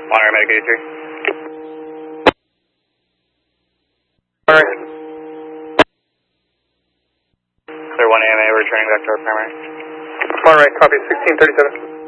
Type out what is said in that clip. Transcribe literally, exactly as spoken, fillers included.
Monterey Medic eighty-three. Alright. Clear one A M A, returning back to our primary. Monterey, copy sixteen thirty-seven.